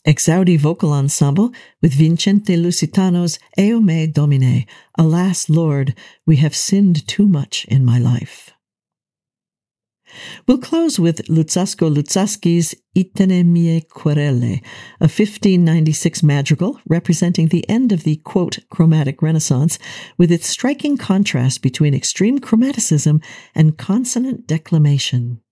Exaudi Vocal Ensemble with Vincente Lusitano's Eo me Domine, Alas, Lord, we have sinned too much in my life. We'll close with Luzzasco Luzzaschi's Ittene mie querele, a 1596 madrigal representing the end of the, quote, chromatic renaissance, with its striking contrast between extreme chromaticism and consonant declamation.